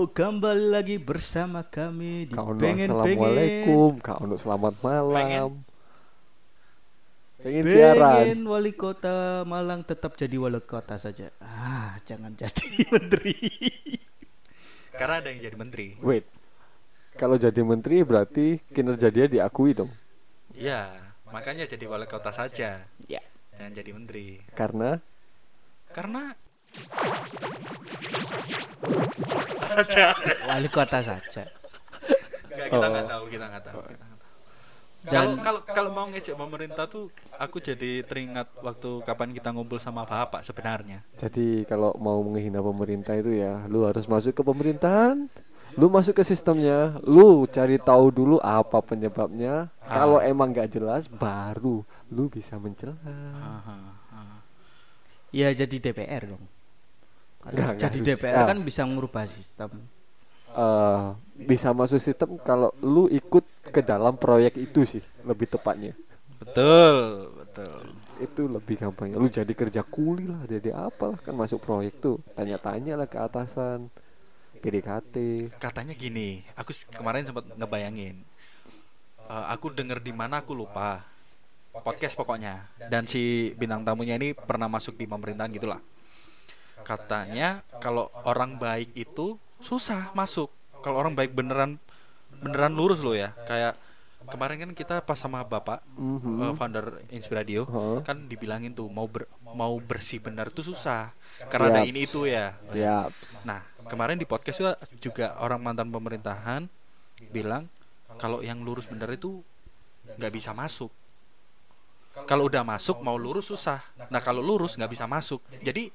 kembali lagi bersama kami di Kak Ono Pengen assalamualaikum, Kak Ono selamat malam. Pengen Pengen siaran. wali kota Malang tetap jadi wali kota saja. Jangan jadi menteri. Karena ada yang jadi menteri. Wait, kalau jadi menteri berarti kinerja dia diakui dong. Iya, makanya jadi wali kota saja. Ya. Jangan jadi menteri. Karena saja. Wali kota saja. Kita nggak tahu. Dan Kalau mau ngejek pemerintah tuh, aku jadi teringat waktu kapan kita ngumpul sama bapak sebenarnya. jadi kalau mau menghina pemerintah itu ya, lu harus masuk ke pemerintahan. Lu masuk ke sistemnya, lu cari tahu dulu apa penyebabnya. Kalau emang nggak jelas, baru lu bisa mencela. ya jadi DPR dong. Nggak Jadi harus. DPR kan bisa merubah sistem. Bisa masuk sistem kalau lu ikut ke dalam proyek itu sih, lebih tepatnya. Betul. Itu lebih gampang. Lu jadi kerja kuli lah, jadi apalah, kan masuk proyek tuh tanya-tanya lah ke atasan, PDKT. Katanya gini, aku kemarin sempat ngebayangin. Aku denger di mana aku lupa. Podcast pokoknya. Dan si bintang tamunya ini pernah masuk di pemerintahan gitulah. Katanya kalau orang baik itu susah masuk. Kalau orang baik beneran lurus loh ya. Kayak kemarin kan kita pas sama Bapak founder Inspiradio kan dibilangin tuh mau bersih benar tuh susah. Karena ada ini itu ya. Nah, kemarin di podcast juga orang mantan pemerintahan bilang kalau yang lurus bener itu nggak bisa masuk. Kalau udah masuk mau lurus susah. Nah, kalau lurus nggak bisa masuk. Jadi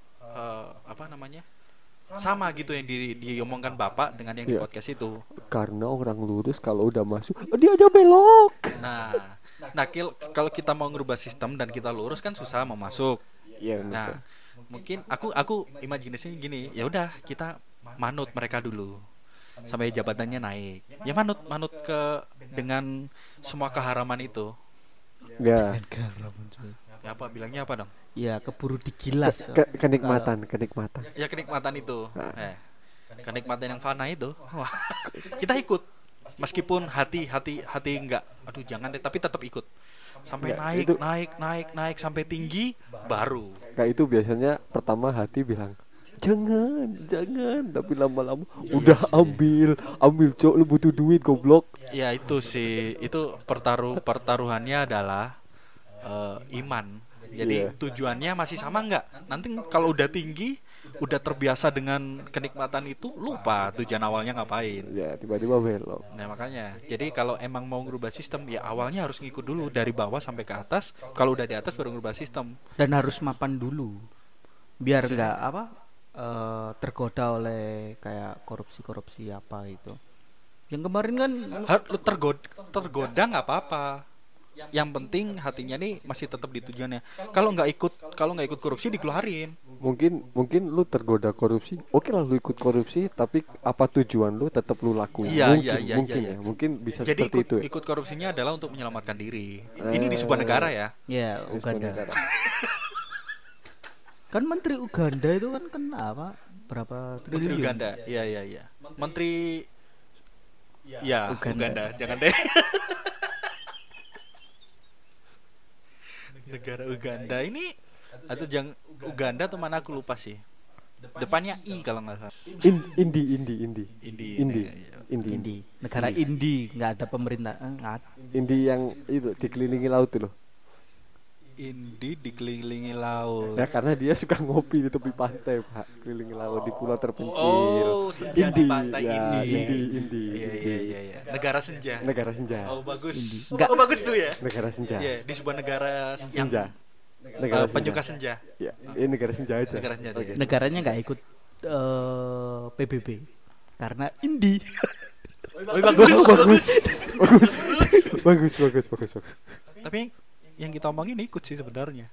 sama gitu yang diomongkan Bapak dengan yang di podcast itu. Karena orang lurus kalau udah masuk dia aja belok. Nah kalau kita mau ngerubah sistem dan kita lurus kan susah mau masuk. Iya. Nah, mungkin aku imajinasinya gini, ya udah kita manut mereka dulu sampai jabatannya naik. Ya manut ke dengan semua keharaman itu. Ya. Ya apa bilangnya apa dong? Ya keburu digilas. Kenikmatan. Ya kenikmatan itu. Kenikmatan yang fana itu. Wah, kita ikut. Meskipun hati enggak. Aduh jangan deh, tapi tetap ikut. Sampai naik sampai tinggi baru. Kayak itu biasanya pertama hati bilang jangan, tapi lama-lama udah ambil cok, lu butuh duit goblok. Ya itu sih, itu pertaruhannya adalah iman. Jadi tujuannya masih sama nggak? Nanti kalau udah tinggi, udah terbiasa dengan kenikmatan itu, lupa tujuan awalnya ngapain. Ya tiba-tiba belok. Nah makanya, jadi kalau emang mau ngerubah sistem, ya awalnya harus ngikut dulu dari bawah sampai ke atas. Kalau udah di atas baru ngerubah sistem. Dan harus mapan dulu. Biar nggak tergoda oleh kayak korupsi apa itu. Yang kemarin kan tergoda nggak apa-apa. Yang penting hatinya nih masih tetap di tujuannya. Kalau nggak ikut korupsi dikeluarin. Mungkin lu tergoda korupsi. Oke lah lu ikut korupsi, tapi apa tujuan lu tetap lu lakuin. Mungkin bisa jadi seperti itu. Ikut korupsinya adalah untuk menyelamatkan diri. Ini di sebuah negara ya. Ya, Uganda. Kan Menteri Uganda itu kan apa? Berapa triliun? Menteri Uganda. Iya. Menteri Uganda. Jangan deh. Negara Uganda ini atau Uganda atau mana aku lupa sih. Depannya I kalau nggak salah. Indi. Negara Indi, nggak ada pemerintah. Indi yang itu dikelilingi laut tuh loh. Indi dikelilingi laut. Ya karena dia suka ngopi di tepi pantai, Pak. Kelilingi laut di pulau terpencil. Oh, senja di pantai Indi. Iya. Negara senja. Oh, bagus. Enggak. Bagus tuh ya. Negara senja. Iya, di sebuah negara senja. Negara penyuka senja. Ya, ini negara senja aja. Okay. Negaranya nggak ikut PBB karena Indi. Bagus. Tapi yang kita omongin ikut sih sebenarnya.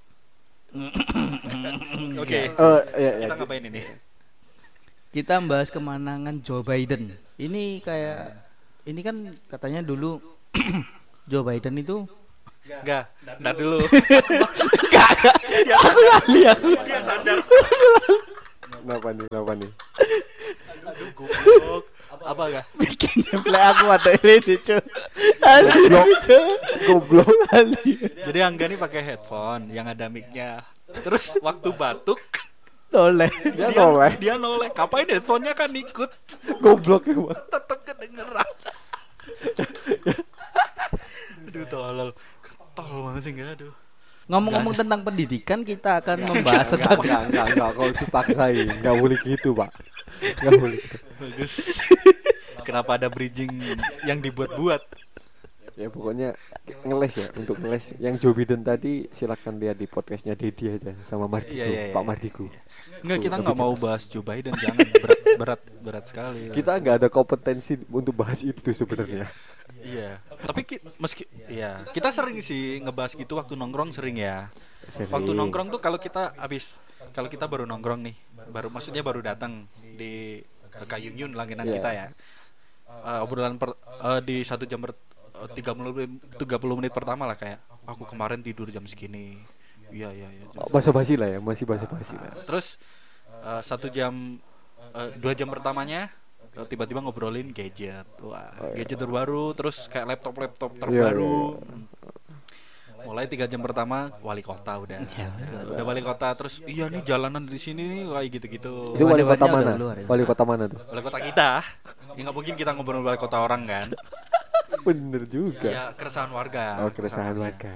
Oke. Kita ngapain ini? Kita bahas kemenangan Joe Biden. Ini kan katanya dulu Joe Biden itu enggak dulu. Enggak. Aku lihat. Dia sadar. Kenapa nih? Aduh goblok. Apa enggak? Bikin gameplay aku atau ini cuy. Asli cuy. Goblok. Jadi Angga nih pakai headphone yang ada mic-nya. Terus waktu batuk Toleh. Dia noleh. Dia noleh. Kapain headphone-nya kan ikut. Goblok emang. Tetap kedengeran. Aduh tolol. Ketol banget sih enggak aduh. Ngomong-ngomong tentang pendidikan, kita akan membahas tentang Enggak, kau dipaksain. Enggak boleh gitu, Pak. Enggak boleh gitu. Bagus. Kenapa ada bridging yang dibuat-buat? Ya pokoknya ngeles ya, untuk ngeles yang Joe Biden tadi silakan lihat di podcastnya Dedi aja sama Mardiku, Iya. Pak Mardiku. Enggak, kita Tuh, enggak lebih mau jelas. bahas Joe Biden, jangan berat sekali. Kita nggak ada kompetensi untuk bahas itu sebenarnya. Iya. Tapi kita sering sih ngebahas gitu waktu nongkrong sering ya. Sering. Waktu nongkrong tuh kalau kita baru nongkrong nih, maksudnya baru datang di Kayunyun langganan Iya. kita ya. Obrolan di 1 jam 30 menit pertama lah kayak aku kemarin tidur jam segini. Iya. Basa-basi lah ya, masih basa-basi lah. Terus 1 jam 2 jam pertamanya tiba-tiba ngobrolin gadget. Wah, gadget terbaru, terus kayak laptop terbaru. Mulai 3 jam pertama wali kota udah. Udah wali kota, terus iya nih jalanan di sini nih kayak gitu-gitu. Itu wali kota Hewan-hewannya mana? udah keluar ya? Wali kota mana tuh? Wali kota kita. Ya nggak mungkin kita ngobrol wali kota orang kan. Bener juga. Ya keresahan warga. Oh, keresahan warga.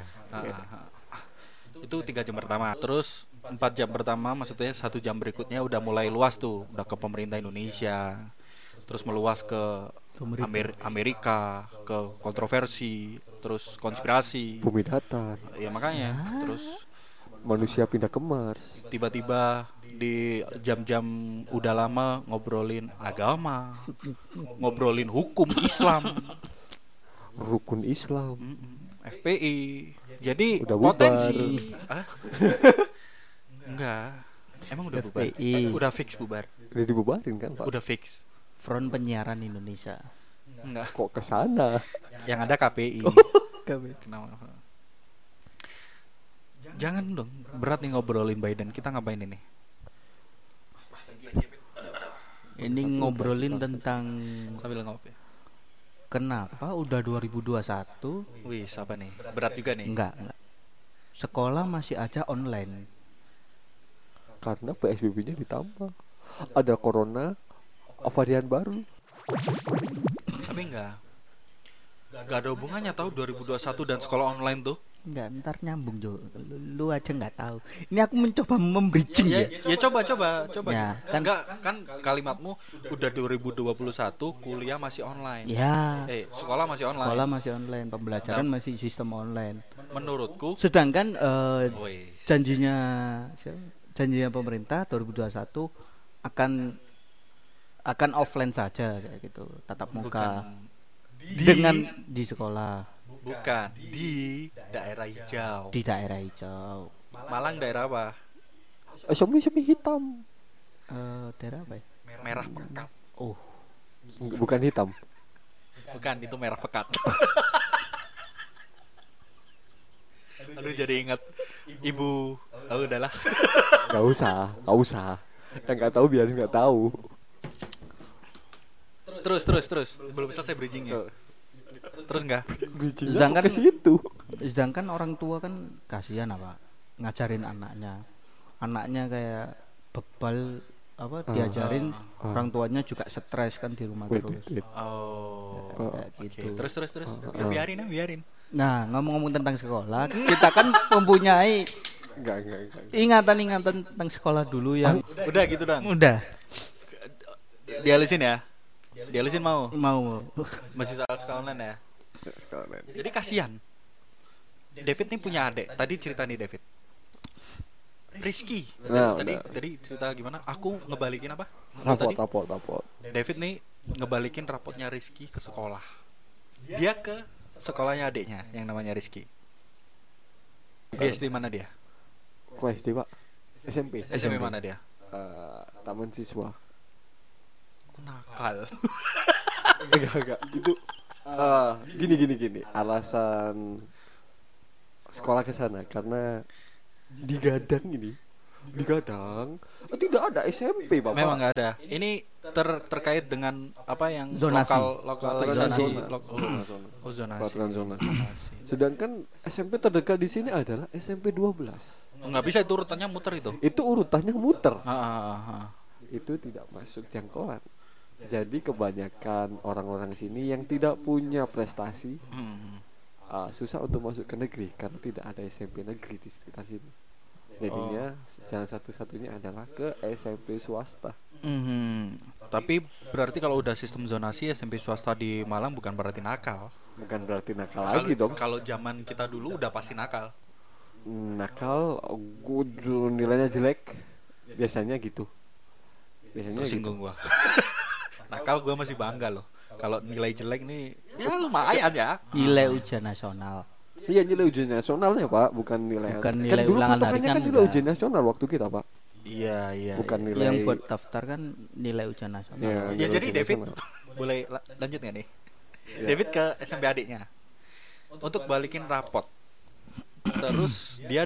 Itu 3 jam pertama. Terus 4 jam pertama, maksudnya 1 jam berikutnya udah mulai luas tuh, udah ke pemerintah Indonesia. Terus meluas ke Amerika, ke kontroversi, terus konspirasi. Bumi datar, Ya makanya, terus manusia pindah ke Mars. tiba-tiba di jam-jam udah lama ngobrolin agama, ngobrolin hukum Islam, Rukun Islam. FPI. Jadi Udah bubar. potensi. Hah? Enggak. Emang udah bubar? FPI. Udah fix bubar. Udah dibubarin kan, Pak? Udah fix. Front Penyiaran Indonesia. Enggak. Kok ke sana? Yang ada KPI. Kami. Kenapa? Jangan dong. Berat nih ngobrolin Biden. Kita ngapain ini? Ini ngobrolin tentang Sambil ngopi. kenapa udah 2021 Wih, apa nih? Berat juga nih. enggak. Sekolah masih aja online. Karena PSBB-nya ditambah. Ada corona, varian baru. Tapi enggak ada hubungannya tahu 2021 dan sekolah online tuh. Enggak, ntar nyambung Jo. Lu aja nggak tahu. Ini aku mencoba membridging ya. Ya coba. Ya, kan- Enggak, kan kalimatmu udah 2021 kuliah masih online. Ya. Sekolah masih online. Sekolah masih online, pembelajaran masih sistem online. Menurutku, Sedangkan wih, janjinya pemerintah 2021 akan offline saja kayak gitu, tatap muka dengan di sekolah bukan di daerah hijau. di daerah hijau. Malang daerah apa? Semi hitam. Daerah apa ya? Merah pekat. Oh, Bukan hitam. Bukan, itu merah pekat. Aduh, jadi ingat ibu. Oh, udahlah. Gak usah. Yang nggak tahu biarin nggak tahu. Terus. Belum selesai bridgingnya. Terus enggak? Sedangkan- ke situ. sedangkan orang tua kan kasihan apa ngajarin anaknya kayak bebal apa diajarin, orang tuanya juga stres kan di rumah Wait. terus. Oh. Kayak Oke, gitu. terus. Ya, biarin. Nah, ngomong-ngomong tentang sekolah, kita kan mempunyai Enggak. ingatan-ingatan tentang sekolah dulu yang Udah gitu dong. udah Dialisin ya. Dialisin mau. mau. Masih soal sekolah online ya. Sekalian. Jadi kasihan. David nih punya adik. Tadi cerita nih David. Rizky. Nah, Tadi cerita gimana? Aku ngebalikin apa? Rapot. David nih ngebalikin rapotnya Rizky ke sekolah. Dia ke sekolahnya adiknya yang namanya Rizky. Di SD mana dia? Kok SD, Pak? SMP. SMP mana dia? Taman siswa. Nakal. Enggak. Itu gini. Alasan sekolah ke sana karena digadang ini digadang. Tidak ada SMP, Bapak. Memang nggak ada. Ini terkait dengan apa yang Zonasi. lokalisasi Zonasi. zonasi. Peraturan zona. Zonasi. Sedangkan SMP terdekat di sini adalah SMP 12. Nggak bisa itu urutannya muter itu. Itu urutannya muter. Ah. Itu tidak masuk jangkauan. Jadi kebanyakan orang-orang sini yang tidak punya prestasi susah untuk masuk ke negeri karena tidak ada SMP negeri di sekitar sini. Jadinya jalan satu-satunya adalah ke SMP swasta. Tapi berarti kalau udah sistem zonasi SMP swasta di Malang bukan berarti nakal. Bukan berarti nakal lagi dong. Kalau zaman kita dulu udah pasti nakal. Nakal, nilainya jelek, biasanya gitu. Biasanya Tersinggung gua. Nakal gua masih bangga loh. Kalau nilai jelek nih ya lumayan ya. Nilai ujian nasional. Iya, nilai ujian nasionalnya, Pak, bukan nilai. Bukan kan nilai dulu ulangan hari patokannya kan kan nilai enggak. ujian nasional waktu kita, Pak. Iya. Bukan nilai. Yang buat daftar kan nilai ujian nasional. Ya, Ya nilai jadi ujian David nasional. boleh lanjut nggak nih? David ke SMP adiknya untuk balikin rapot. Terus dia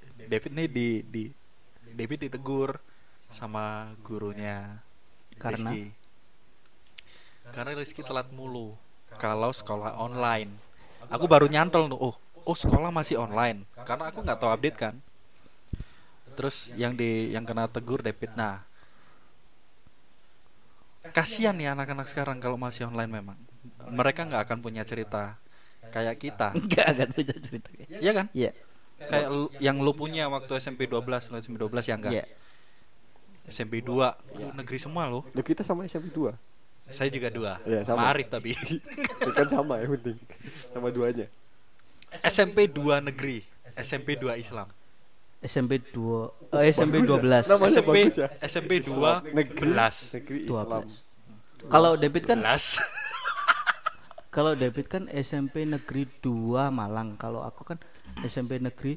David ditegur sama gurunya Karena? Rizky. Karena Rizky telat mulu kalau sekolah online. Aku baru nyantol tuh, oh sekolah masih online. Karena aku nggak tahu update kan. Terus yang kena tegur David. Nah, kasihan nih anak-anak sekarang kalau masih online memang. Mereka nggak akan punya cerita kayak kita. Enggak akan punya cerita. Iya kan? Iya. Kayak yang lu punya waktu SMP 12 ya enggak? Iya. SMP 2 lu negeri semua lo. Loh, kita sama SMP 2. Saya juga 2. Iya, sama. Marif tapi. Itu kan sama yang penting. Sama duanya. SMP 2 negeri, SMP 2 Islam. SMP 12. Namanya SMP bagus ya. SMP 2 Negeri. 11. Negeri Islam. 12. Kalau David kan 11. Kalau David kan SMP Negeri 2 Malang. Kalau aku kan SMP Negeri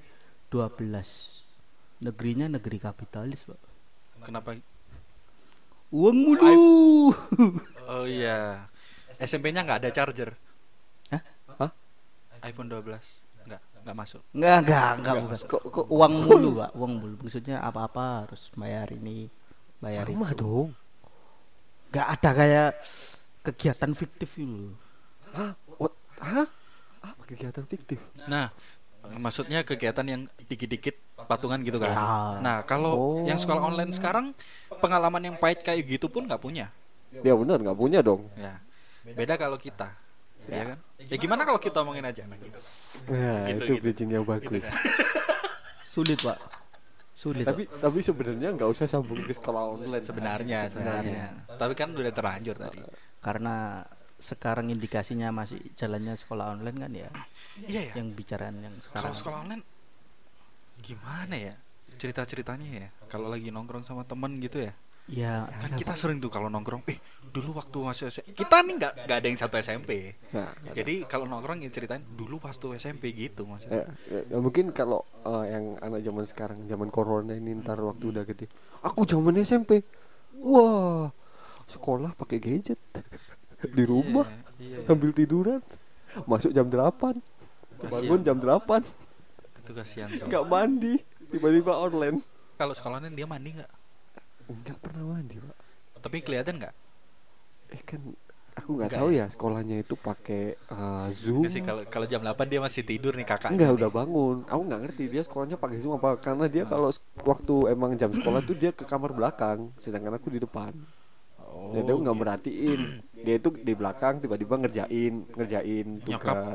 12. Negerinya negeri kapitalis, Pak. Kenapa? Uang mulu. Oh iya. SMP-nya enggak ada charger. Hah? iPhone 12. Enggak masuk. Enggak bukan. Kok Uang mulu, Pak. Uang mulu. Maksudnya apa-apa harus bayar ini, bayar sama itu. dong. Enggak ada kayak kegiatan fiktif itu. Hah? What? Hah? Apa kegiatan fiktif? Nah, maksudnya kegiatan yang dikit-dikit patungan gitu kan. Ya. Nah, kalau Oh. yang sekolah online sekarang pengalaman yang pahit kayak gitu pun nggak punya. Ya benar, nggak punya dong. Ya. Beda kalau kita. Ya kan? Ya gimana kalau kita omongin aja nah, gitu. Nah, Gitu, itu gitu. bridging yang bagus. Sulit, Pak. Sulit. Tapi sebenarnya nggak usah sambung ke sekolah online. Sebenarnya. Tapi kan udah terlanjur tadi. Karena sekarang indikasinya masih jalannya sekolah online kan ya. Iya ya. Yang bicaraan yang Kalau sekarang. sekolah online gimana ya? Cerita-ceritanya ya. Kalau lagi nongkrong sama temen gitu ya. Ya, Kan kita sering tuh kalau nongkrong, dulu waktu masih SMP. Kita nih nggak ada yang satu SMP. Nah, Jadi kalau nongkrong yang ceritain dulu pas tuh SMP gitu maksudnya. ya mungkin kalau yang anak zaman sekarang, zaman corona ini ntar waktu udah gede. Aku zaman SMP. Wah, sekolah pakai gadget di rumah Iya. sambil tiduran. Masuk jam 8. Bangun jam 8. Itu kasihan sih. Nggak mandi, tiba-tiba online. Kalau sekolahnya dia mandi nggak? Nggak pernah mandi, Pak. Tapi kelihatan nggak? Kan aku nggak Nggak tahu ya? ya sekolahnya itu pakai Zoom. Nggak sih, kalau jam 8 dia masih tidur nih kakak. Enggak, udah bangun. Aku nggak ngerti dia sekolahnya pakai Zoom apa, karena dia kalau waktu emang jam sekolah tuh dia ke kamar belakang, sedangkan aku di depan. Oh, Jadi aku nggak merhatiin. Dia itu di belakang tiba-tiba ngerjain Nyokap tugas.